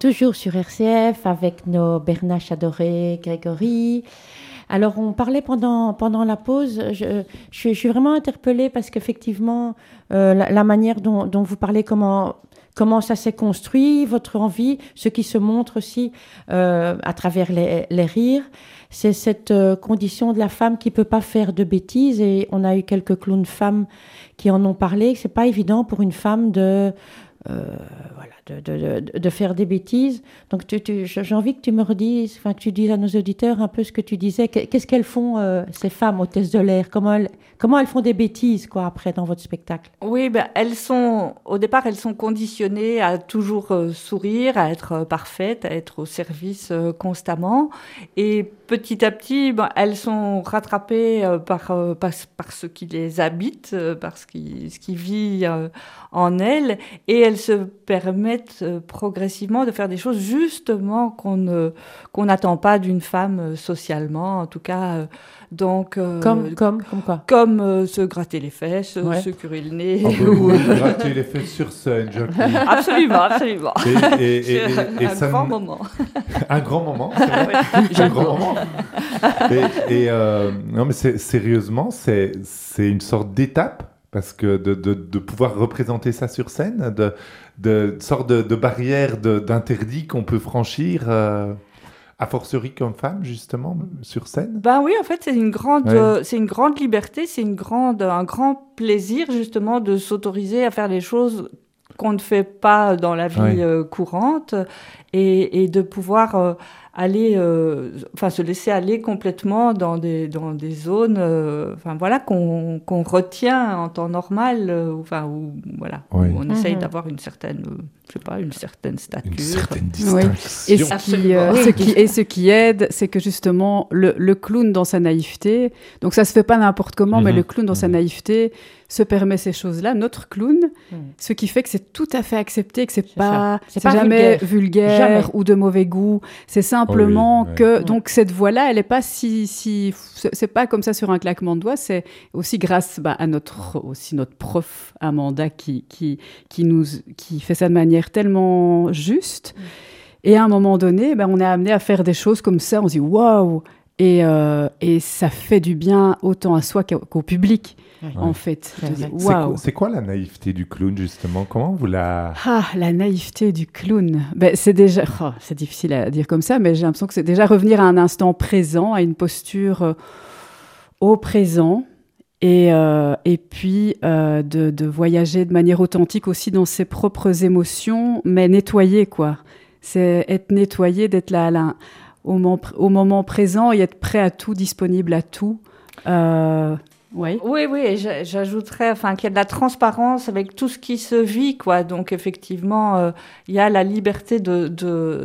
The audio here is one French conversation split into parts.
toujours sur RCF avec nos Bernache adorés, Grégory. Alors, on parlait pendant la pause. Je suis vraiment interpellée parce qu'effectivement, la manière dont vous parlez, comment ça s'est construit, votre envie, ce qui se montre aussi à travers les rires, c'est cette condition de la femme qui ne peut pas faire de bêtises. Et on a eu quelques clowns femmes qui en ont parlé. Ce n'est pas évident pour une femme de faire des bêtises. Donc, j'ai envie que tu me redises, que tu dises à nos auditeurs un peu ce que tu disais. Qu'est-ce qu'elles font, ces femmes hôtesses de l'air? Comment elles font des bêtises, quoi, après, dans votre spectacle? Oui, au départ, elles sont conditionnées à toujours sourire, à être parfaites, à être au service constamment. Et petit à petit, elles sont rattrapées par ce qui les habite, par ce qui vit en elles. Et elles se permettent progressivement de faire des choses justement qu'on n'attend pas d'une femme socialement, en tout cas. Comme quoi? Comme se gratter les fesses, se curer le nez. Gratter les fesses sur scène, Jacqueline. Absolument. Et un grand moment. Un grand moment, c'est vrai. Un grand moment. Non, mais sérieusement, c'est une sorte d'étape. Parce que de pouvoir représenter ça sur scène, de sorte de barrière, d'interdit qu'on peut franchir, a fortiori comme femme, justement, sur scène. Oui, en fait, c'est une grande liberté, c'est un grand plaisir, justement, de s'autoriser à faire des choses qu'on ne fait pas dans la vie courante et de pouvoir aller, se laisser aller complètement dans des zones, qu'on retient en temps normal, où on essaye d'avoir une certaine stature. Une certaine distinction. Et ce qui aide, c'est que justement, le clown dans sa naïveté, donc ça se fait pas n'importe comment, mais le clown dans sa naïveté se permet ces choses-là, notre clown, ce qui fait que c'est tout à fait accepté, que c'est jamais vulgaire ou de mauvais goût. C'est simplement donc cette voix-là, elle est pas c'est pas comme ça sur un claquement de doigts, c'est aussi grâce à notre prof Amanda qui fait ça de manière tellement juste. Et à un moment donné, on est amené à faire des choses comme ça, on se dit waouh, et ça fait du bien autant à soi qu'au public. En fait. Wow. C'est quoi la naïveté du clown, justement? Comment vous la... la naïveté du clown. C'est déjà... c'est difficile à dire comme ça, mais j'ai l'impression que c'est déjà revenir à un instant présent, à une posture au présent, et puis de voyager de manière authentique aussi dans ses propres émotions, mais nettoyé, quoi. C'est être nettoyé, d'être là au moment présent et être prêt à tout, disponible à tout. Oui, et j'ajouterais qu'il y a de la transparence avec tout ce qui se vit, quoi. Donc effectivement, il y a la liberté de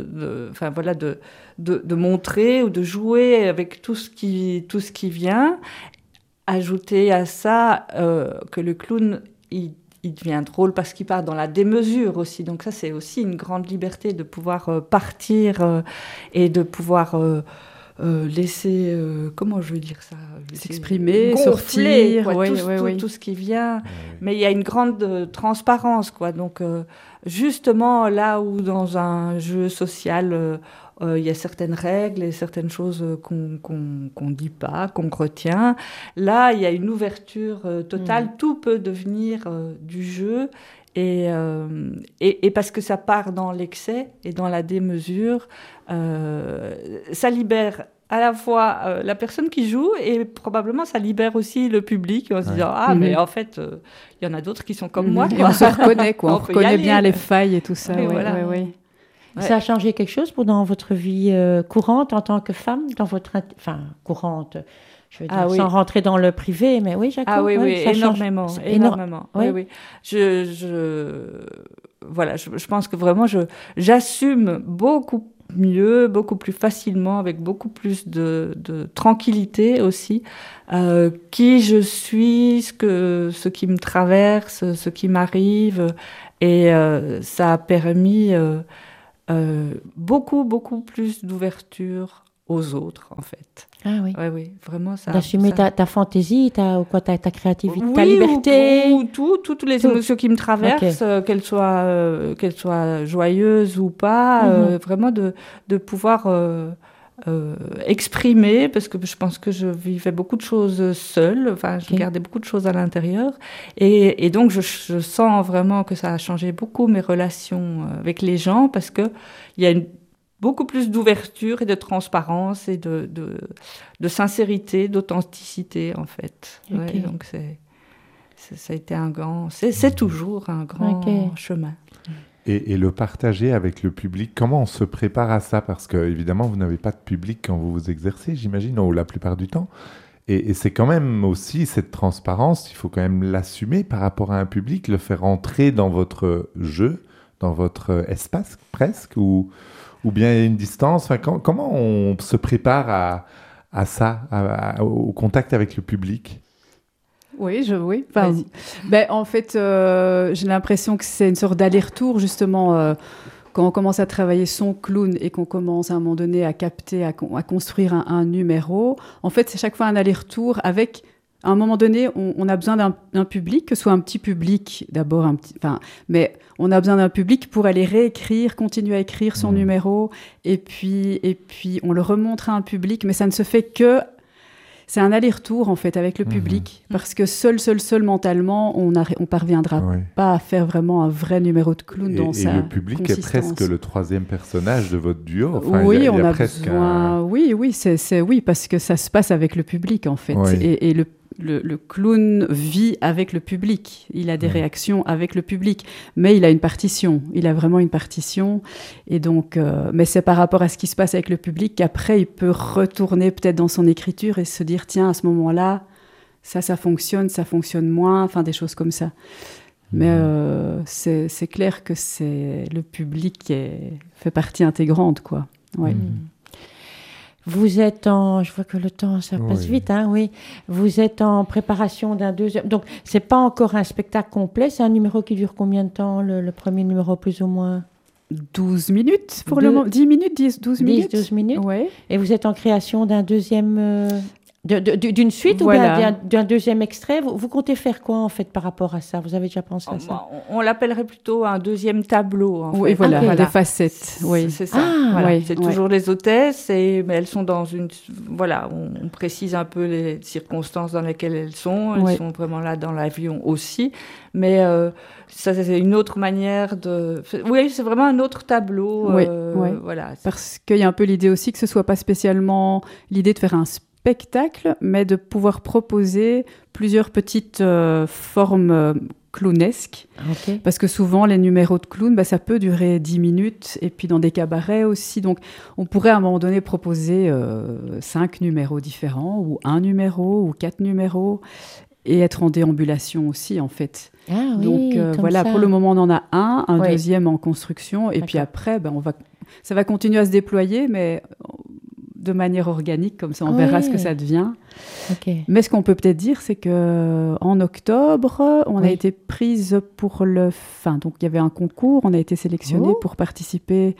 montrer ou de jouer avec tout ce qui vient. Ajouter à ça que le clown il devient drôle parce qu'il part dans la démesure aussi. Donc ça, c'est aussi une grande liberté de pouvoir partir et de pouvoir laisser, comment je veux dire ça, s'exprimer, gonfler, sortir, tout ce qui vient. Mais il y a une grande transparence, quoi. Donc, justement, là où dans un jeu social, il y a certaines règles et certaines choses qu'on dit pas, qu'on retient, là, il y a une ouverture totale. Tout peut devenir du jeu. Et parce que ça part dans l'excès et dans la démesure, ça libère à la fois la personne qui joue et probablement ça libère aussi le public en se disant mais en fait il y en a d'autres qui sont comme moi, quoi. On se reconnaît, quoi. On reconnaît bien les failles et tout ça. Oui. Ça a changé quelque chose dans votre vie courante en tant que femme, courante. Je veux dire, sans rentrer dans le privé, mais oui, Jacob. Énormément. Oui. Je pense que vraiment, j'assume beaucoup mieux, beaucoup plus facilement, avec beaucoup plus de tranquillité aussi, qui je suis, ce qui me traverse, ce qui m'arrive, et ça a permis beaucoup plus d'ouverture aux autres, en fait. Ah oui. Oui, vraiment ça. D'assumer ta fantaisie, ta créativité, oui, ta liberté. Ou toutes les émotions qui me traversent, qu'elles soient joyeuses ou pas, vraiment de pouvoir exprimer, parce que je pense que je vivais beaucoup de choses seule, je gardais beaucoup de choses à l'intérieur, et donc je sens vraiment que ça a changé beaucoup mes relations avec les gens, parce que il y a beaucoup plus d'ouverture et de transparence et de sincérité, d'authenticité, en fait. Ouais, donc ça a été c'est toujours un grand chemin. Et le partager avec le public, comment on se prépare à ça? Parce que évidemment, vous n'avez pas de public quand vous vous exercez, j'imagine, ou la plupart du temps. Et c'est quand même aussi cette transparence, il faut quand même l'assumer par rapport à un public, le faire entrer dans votre jeu, dans votre espace presque, ou bien il y a une distance. Enfin, comment on se prépare à ça, au contact avec le public? Oui. En fait, j'ai l'impression que c'est une sorte d'aller-retour, justement, quand on commence à travailler son clown et qu'on commence à un moment donné à capter, à construire un numéro. En fait, c'est chaque fois un aller-retour avec... À un moment donné, on a besoin d'un public, que ce soit un petit public d'abord, mais on a besoin d'un public pour aller réécrire, continuer à écrire son numéro, et puis on le remontre à un public, mais ça ne se fait que... C'est un aller-retour, en fait, avec le public, parce que seul mentalement, on parviendra pas à faire vraiment un vrai numéro de clown dans sa consistance. Et le public est presque le troisième personnage de votre duo. Enfin, oui, on a besoin... Oui, parce que ça se passe avec le public, en fait. Oui. Et le clown vit avec le public. Il a des réactions avec le public. Mais il a une partition. Il a vraiment une partition. Et donc, mais c'est par rapport à ce qui se passe avec le public qu'après, il peut retourner peut-être dans son écriture et se dire, tiens, à ce moment-là, ça fonctionne moins, enfin, des choses comme ça. Mais c'est clair que le public fait partie intégrante, quoi. Ouais. Vous êtes je vois que le temps, ça passe vite, hein, oui. Vous êtes en préparation d'un deuxième... Donc, c'est pas encore un spectacle complet, c'est un numéro qui dure combien de temps, le premier numéro, plus ou moins? 12 minutes, pour le moment. 10 minutes, 12 minutes. 12 minutes. Ouais. Et vous êtes en création d'un deuxième... d'une suite ou bien d'un deuxième extrait? Vous comptez faire quoi, en fait, par rapport à ça? Vous avez déjà pensé à ça? On l'appellerait plutôt un deuxième tableau, en fait. Oui, voilà, des facettes. Oui. C'est ça. C'est toujours les hôtesses, mais elles sont dans une... Voilà, on précise un peu les circonstances dans lesquelles elles sont. Elles sont vraiment là dans l'avion aussi. Mais ça, c'est une autre manière de... Oui, c'est vraiment un autre tableau. Voilà. Parce qu'il y a un peu l'idée aussi que ce ne soit pas spécialement l'idée de faire un spectacle, mais de pouvoir proposer plusieurs petites formes clownesques. Okay. Parce que souvent, les numéros de clown, ça peut durer 10 minutes, et puis dans des cabarets aussi. Donc, on pourrait à un moment donné proposer 5 numéros différents, ou 1 numéro, ou 4 numéros, et être en déambulation aussi, en fait. Ah, oui, donc, voilà, pour le moment, on en a un deuxième en construction, et puis après, ça va continuer à se déployer, mais... de manière organique, comme ça on verra ce que ça devient. Okay. Mais ce qu'on peut peut-être dire, c'est qu'en octobre, on a été prise pour donc il y avait un concours, on a été sélectionné pour participer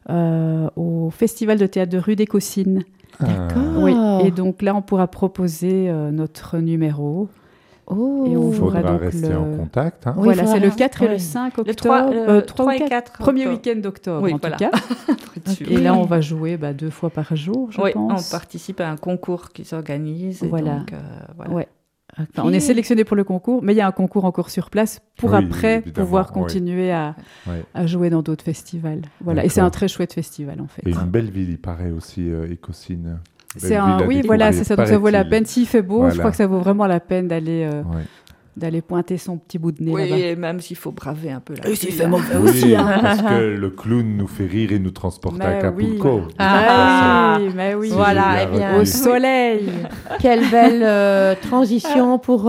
au Festival de théâtre de rue des Cossines. D'accord. Oui. Et donc là, on pourra proposer notre numéro. Et on faudra donc rester en contact. Hein. Voilà, c'est le 4 et le 5 octobre. Le 3 et 4 premier week-end d'octobre, tout cas. Et là, on va jouer 2 fois par jour, je pense. On participe à un concours qui s'organise. Voilà. Donc, Enfin, on est sélectionné pour le concours, mais il y a un concours encore sur place pour après pouvoir continuer à jouer dans d'autres festivals. Voilà. Et c'est un très chouette festival, en fait. Et une belle ville, il paraît aussi, Écossines. C'est ça. Donc ça vaut la peine. S'il fait beau, je crois que ça vaut vraiment la peine d'aller pointer son petit bout de nez là-bas. Oui, et même s'il faut braver un peu la pluie. S'il fait mauvais aussi. Parce que le clown nous fait rire et nous transporte à Acapulco. Mais oui. Voilà, au soleil. Quelle belle transition pour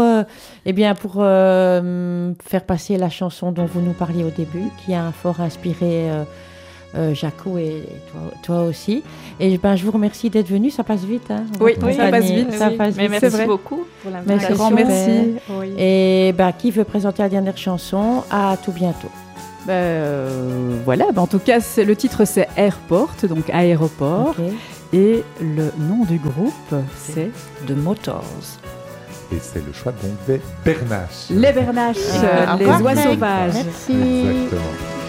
faire passer la chanson dont vous nous parliez au début, qui a fort inspiré... Jaco et toi aussi. Et je vous remercie d'être venu. Ça passe vite. Hein, ça passe vite. Mais merci beaucoup pour l'invitation. Merci. Et qui veut présenter la dernière chanson? À tout bientôt. En tout cas, le titre c'est Airport, donc aéroport. Et le nom du groupe, c'est The Motors. Et c'est le choix donc des Bernaches. Les Bernaches, les oies sauvages. Merci. Exactement.